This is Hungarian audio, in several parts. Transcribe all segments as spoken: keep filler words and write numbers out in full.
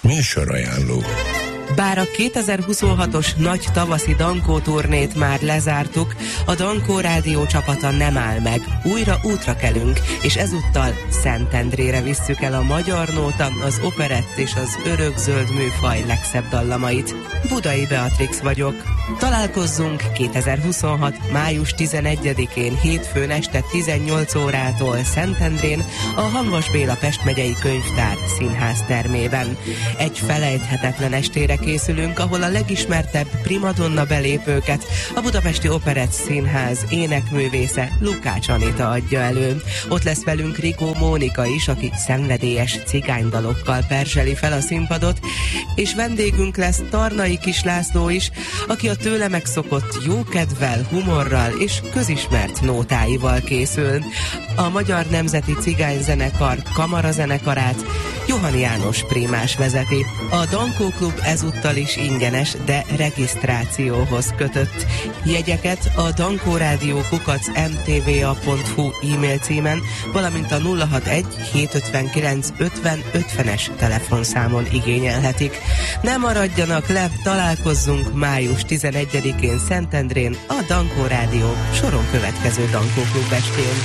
Műsorajánló. Bár a kétezer-huszonhatos nagy tavaszi Dankó turnét már lezártuk, a Dankó rádió csapata nem áll meg. Újra útra kelünk, és ezúttal Szentendrére visszük el a magyar nóta, az operett és az örökzöld műfaj legszebb dallamait. Budai Beatrix vagyok. Találkozzunk kétezer-huszonhat. május tizenegyedikén hétfőn este tizennyolc órától Szentendrén a Hamvas Béla Pest megyei könyvtár színház termében. Egy felejthetetlen estére készülünk, ahol a legismertebb primadonna belépőket a Budapesti Operett Színház énekművésze Lukács Anita adja elő. Ott lesz velünk Rikó Mónika is, aki szenvedélyes cigánydalokkal perzseli fel a színpadot, és vendégünk lesz Tarnai Kis László is, aki a tőle megszokott jókedvel, humorral és közismert nótáival készül. A Magyar Nemzeti Cigányzenekar kamarazenekarát Johann János Prímás vezeti. A Dankó Klub ezúttal is ingyenes, de regisztrációhoz kötött. Jegyeket a Dankó Rádió kukac em té vé á pont hú e-mail címen, valamint a nulla hatvanegy hétszázötvenkilenc ötven ötvenes telefonszámon igényelhetik. Ne maradjanak le, találkozzunk május tizenegyedikén Szentendrén a Dankó Rádió soron következő Dankó Klub estén.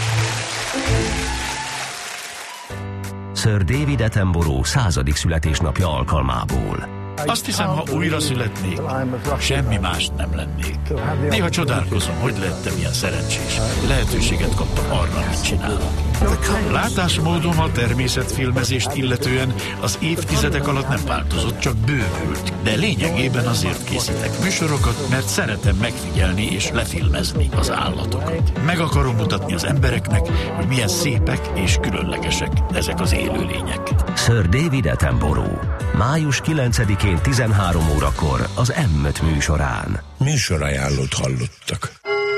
Sir David Attenborough századik születésnapja alkalmából. Azt hiszem, ha újra születnék, semmi mást nem lennék. Néha csodálkozom, hogy lettem ilyen szerencsés. Lehetőséget kaptam arra, amit csinálok. Látásmódom a természetfilmezést illetően az évtizedek alatt nem változott, csak bővült. De lényegében azért készítek műsorokat, mert szeretem megfigyelni és lefilmezni az állatokat. Meg akarom mutatni az embereknek, hogy milyen szépek és különlegesek ezek az élőlények. Sir David Attenborough. május kilencedikén tizenhárom órakor az em öt műsorán. Műsorajánlót hallottak.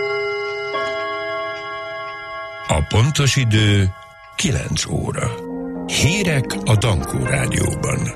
A pontos idő kilenc óra. Hírek a Dankó Rádióban.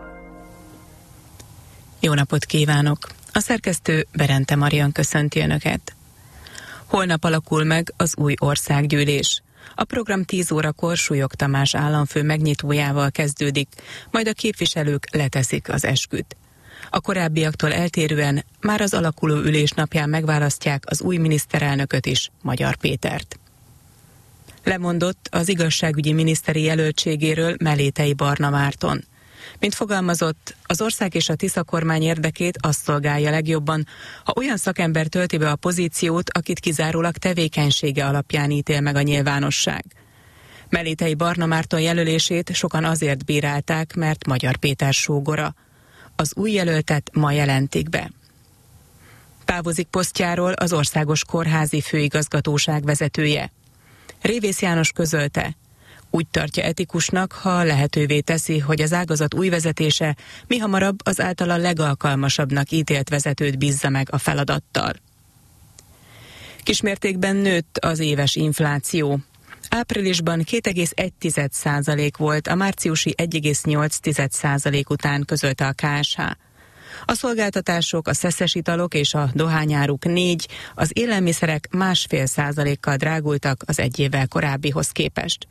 Jó napot kívánok! A szerkesztő Berente Marian köszönti Önöket. Holnap alakul meg az új országgyűlés. A program tíz órakor Súlyog Tamás államfő megnyitójával kezdődik, majd a képviselők leteszik az esküt. A korábbiaktól eltérően már az alakuló ülés napján megválasztják az új miniszterelnököt is, Magyar Pétert. Lemondott az igazságügyi miniszteri jelöltségéről Melétei Barna Márton. Mint fogalmazott, az ország és a Tisza kormány érdekét azt szolgálja legjobban, ha olyan szakember tölti be a pozíciót, akit kizárólag tevékenysége alapján ítél meg a nyilvánosság. Melétei Barna Márton jelölését sokan azért bírálták, mert Magyar Péter sógora. Az új jelöltet ma jelentik be. Távozik posztjáról az Országos Kórházi Főigazgatóság vezetője. Révész János közölte, úgy tartja etikusnak, ha lehetővé teszi, hogy az ágazat új vezetése mihamarabb az általa legalkalmasabbnak ítélt vezetőt bízza meg a feladattal. Kismértékben nőtt az éves infláció. Áprilisban két egész egy százalék volt, a márciusi egy egész nyolc százalék után, közölte a ká es há. A szolgáltatások, a szeszes italok és a dohányáruk négy, az élelmiszerek másfél százalékkal drágultak az egy évvel korábbihoz képest.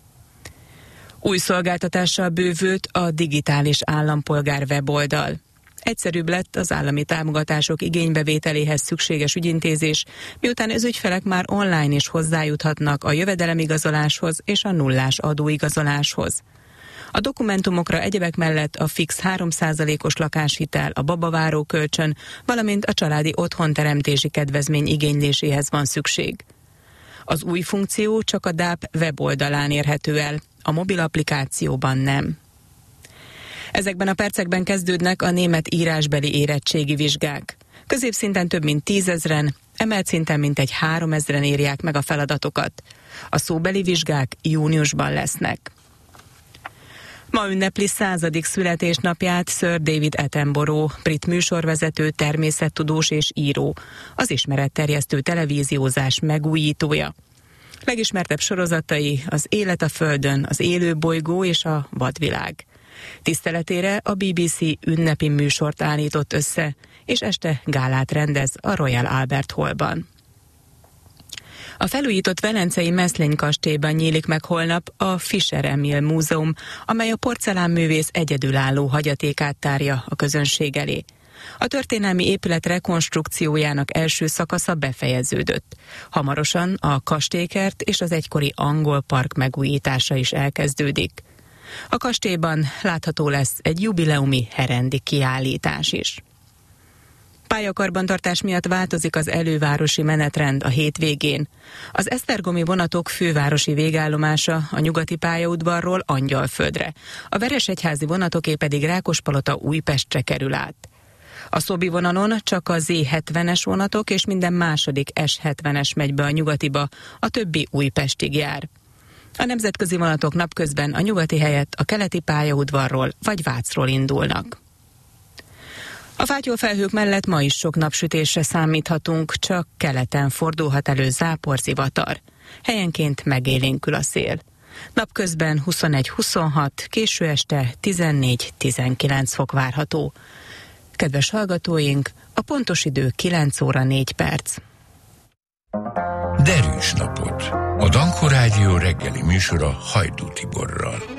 Új szolgáltatással bővült a digitális állampolgár weboldal. Egyszerűbb lett az állami támogatások igénybevételéhez szükséges ügyintézés, miután az ügyfelek már online is hozzájuthatnak a jövedelemigazoláshoz és a nullás adóigazoláshoz. A dokumentumokra egyebek mellett a fix három százalékos lakáshitel, a babaváró kölcsön, valamint a családi otthonteremtési kedvezmény igényléséhez van szükség. Az új funkció csak a dé á pé weboldalán érhető el, a mobil applikációban nem. Ezekben a percekben kezdődnek a német írásbeli érettségi vizsgák. Középszinten több mint tízezren, emelt szinten mintegy háromezren írják meg a feladatokat. A szóbeli vizsgák júniusban lesznek. Ma ünnepli századik születésnapját Sir David Attenborough, brit műsorvezető, természettudós és író, az ismeretterjesztő televíziózás megújítója. Legismertebb sorozatai az Élet a Földön, az Élőbolygó és a Vadvilág. Tiszteletére a bé bé cé ünnepi műsort állított össze, és este gálát rendez a Royal Albert Hallban. A felújított velencei Meszlény kastélyban nyílik meg holnap a Fischer Emil Múzeum, amely a porcelánművész egyedülálló hagyatékát tárja a közönség elé. A történelmi épület rekonstrukciójának első szakasza befejeződött. Hamarosan a kastélykert és az egykori angol park megújítása is elkezdődik. A kastélyban látható lesz egy jubileumi herendi kiállítás is. Pályakarbantartás miatt változik az elővárosi menetrend a hétvégén. Az esztergomi vonatok fővárosi végállomása a nyugati pályaudvarról Angyalföldre, a veresegyházi vonatoké pedig Rákospalota Újpestre kerül át. A Szobi vonalon csak a zé hetvenes vonatok és minden második es hetvenes megy be a nyugatiba, a többi Újpestig jár. A nemzetközi vonatok napközben a nyugati helyett a keleti pályaudvarról vagy Vácról indulnak. A fátyolfelhők mellett ma is sok napsütésre számíthatunk, csak keleten fordulhat elő záporzivatar. Helyenként megélénkül a szél. Napközben huszonegy-huszonhat, késő este tizennégy-tizenkilenc fok várható. Kedves hallgatóink, a pontos idő kilenc óra négy perc. Derűs napot! A Dankó Rádió reggeli műsora Hajdú Tiborral.